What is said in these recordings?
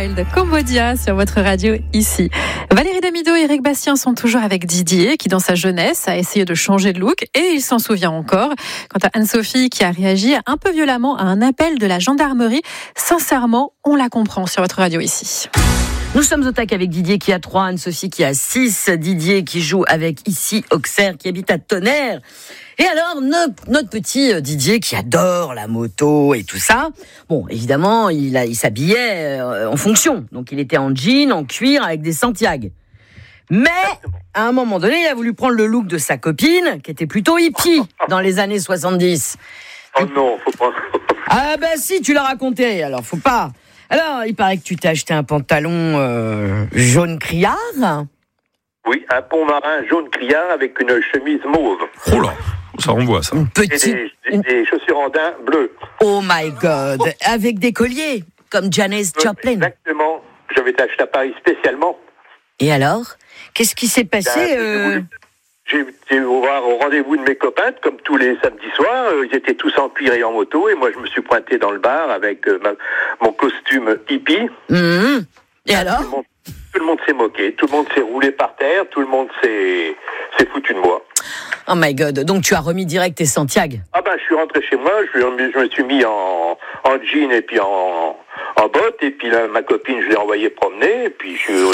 Wild, Cambodia sur votre radio ici. Valérie Damido et Eric Bastien sont toujours avec Didier qui dans sa jeunesse a essayé de changer de look et il s'en souvient encore. Quant à Anne-Sophie qui a réagi un peu violemment à un appel de la gendarmerie, sincèrement, on la comprend sur votre radio ici. Nous sommes au tac avec Didier qui a 3, Anne-Sophie qui a 6, Didier qui joue avec ici Auxerre qui habite à Tonnerre. Et alors, notre petit Didier qui adore la moto et tout ça, bon, évidemment, il s'habillait en fonction. Donc, il était en jean, en cuir, avec des Santiago. Mais, à un moment donné, il a voulu prendre le look de sa copine, qui était plutôt hippie dans les années 70. Oh non, faut pas. Ah ben si, tu l'as raconté, alors faut pas. Alors, il paraît que tu t'es acheté un pantalon jaune criard. Oui, un pont marin jaune criard avec une chemise mauve. Oh là, ça renvoie ça. Une petite... Et des chaussures en daim bleues. Oh my God, avec des colliers, comme Janis Joplin. Exactement, j'avais été acheté à Paris spécialement. Et alors, qu'est-ce qui s'est passé J'ai été voir au rendez-vous de mes copains, comme tous les samedis soirs. Ils étaient tous en cuir et en moto, et moi je me suis pointé dans le bar avec mon costume hippie. Mmh. Et alors tout le monde s'est moqué, tout le monde s'est roulé par terre, tout le monde s'est foutu de moi. Oh my God, donc tu as remis direct tes Santiago. Ah ben je suis rentré chez moi, je me suis mis en jean et puis en bottes, et puis là, ma copine je l'ai envoyée promener, et puis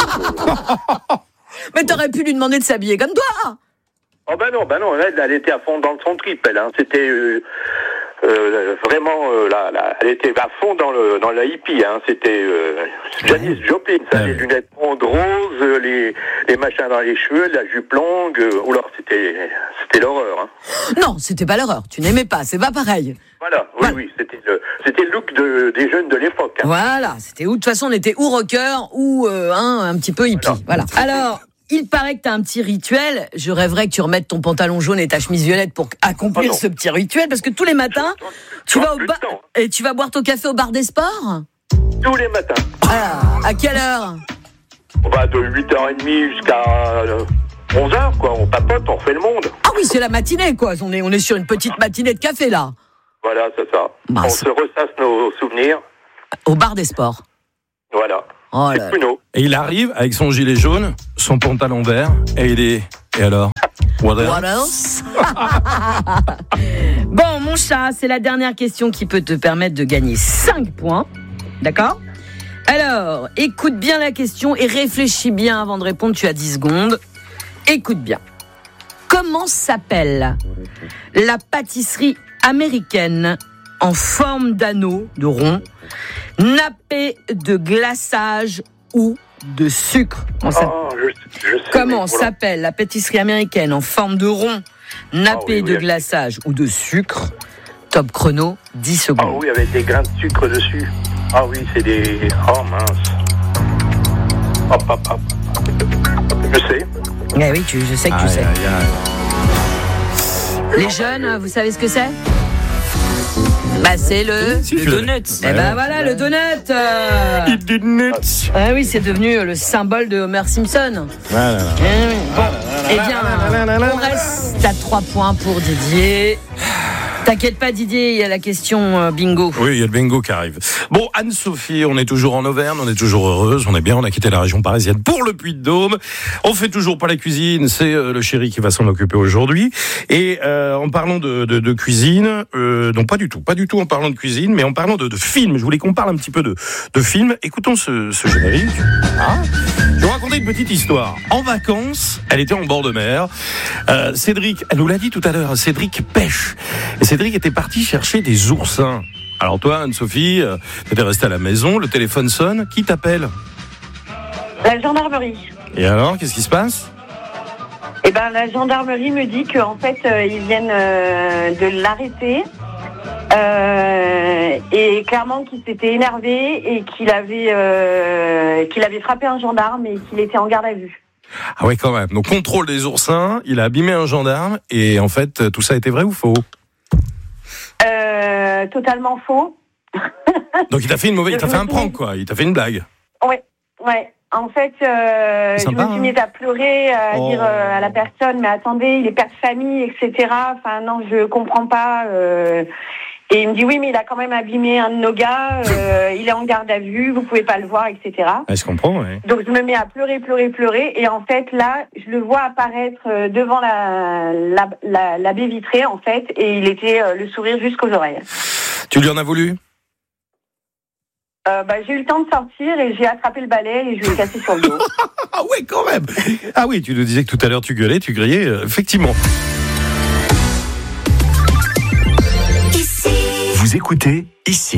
Mais t'aurais pu lui demander de s'habiller comme toi. Oh ben non, elle était à fond dans son trip, elle. Hein. C'était vraiment, elle était à fond dans la hippie. Hein. C'était Janis Joplin, ça, les lunettes rondes roses, les machins dans les cheveux, la jupe longue. C'était l'horreur. Hein. Non, c'était pas l'horreur. Tu n'aimais pas, c'est pas pareil. Voilà, oui, c'était le look des jeunes de l'époque. Hein. Voilà, c'était où de toute façon on était ou rocker ou un petit peu hippie. Voilà. Alors. Il paraît que tu as un petit rituel. Je rêverais que tu remettes ton pantalon jaune et ta chemise violette pour accomplir ce petit rituel. Parce que tous les matins, tu vas au bar et tu vas boire ton café au bar des sports. Tous les matins. Alors, à quelle heure? De 8h30 jusqu'à 11h, quoi. On papote, on refait le monde. Ah oui, c'est la matinée, quoi. On est sur une petite matinée de café, là. Voilà, c'est ça. On se ressasse nos souvenirs. Au bar des sports. Voilà. Oh là. Et il arrive avec son gilet jaune, son pantalon vert, et alors? What else? Bon, mon chat, c'est la dernière question qui peut te permettre de gagner 5 points. D'accord? Alors, écoute bien la question et réfléchis bien avant de répondre. Tu as 10 secondes. Écoute bien. Comment s'appelle la pâtisserie américaine en forme d'anneau, de rond, nappé de glaçage ou de sucre? Comment s'appelle la pâtisserie américaine en forme de rond, nappé de glaçage ou de sucre? Top chrono, 10 secondes. Ah oui, avec des grains de sucre dessus. Ah oui, c'est des... Oh mince. Hop. Je sais. Eh oui, je sais que tu sais. Les jeunes, vous savez ce que c'est? C'est le donut. Eh ben voilà, le donut. Ah oui, c'est devenu le symbole de Homer Simpson. Voilà. Bon, eh bien, on reste à 3 points pour Didier. T'inquiète pas Didier, il y a la question bingo. Oui, il y a le bingo qui arrive. Bon, Anne-Sophie, on est toujours en Auvergne, on est toujours heureuse, on est bien, on a quitté la région parisienne pour le Puy-de-Dôme. On fait toujours pas la cuisine, c'est le chéri qui va s'en occuper aujourd'hui. Et en parlant de cuisine, non pas du tout en parlant de cuisine, mais en parlant de film. Je voulais qu'on parle un petit peu de film. Écoutons ce générique. Je vais vous raconter une petite histoire. En vacances, elle était en bord de mer. Cédric, elle nous l'a dit tout à l'heure, Cédric pêche. Et Cédric était parti chercher des oursins. Alors toi, Anne-Sophie, t'étais restée à la maison, le téléphone sonne. Qui t'appelle? La gendarmerie. Et alors, qu'est-ce qui se passe? Eh ben, la gendarmerie me dit qu'en fait, ils viennent de l'arrêter. Et clairement qu'il s'était énervé et qu'il avait frappé un gendarme et qu'il était en garde à vue. Ah ouais, quand même. Donc, contrôle des oursins, il a abîmé un gendarme et en fait, tout ça était vrai ou faux? Totalement faux. Donc, il t'a fait un prank, quoi. Il t'a fait une blague. Ouais. En fait, je me suis mise à pleurer, à dire à la personne, mais attendez, il est père de famille, etc. Enfin, non, je comprends pas. Et il me dit oui, mais il a quand même abîmé un de nos gars, il est en garde à vue, vous pouvez pas le voir, etc. Je comprends, oui. Donc je me mets à pleurer, et en fait là, je le vois apparaître devant la baie vitrée, en fait, et il était le sourire jusqu'aux oreilles. Tu lui en as voulu ? J'ai eu le temps de sortir et j'ai attrapé le balai et je lui ai cassé sur le dos. Ah ouais, quand même. Ah oui, tu nous disais que tout à l'heure tu gueulais, tu criais, effectivement. Vous écoutez ici.